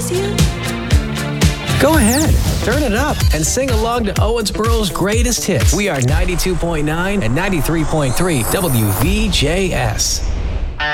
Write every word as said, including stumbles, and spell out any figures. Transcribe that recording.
this yet? Go ahead, turn it up, and sing along to Owensboro's greatest hits. We are ninety-two point nine and ninety-three point three W V J S.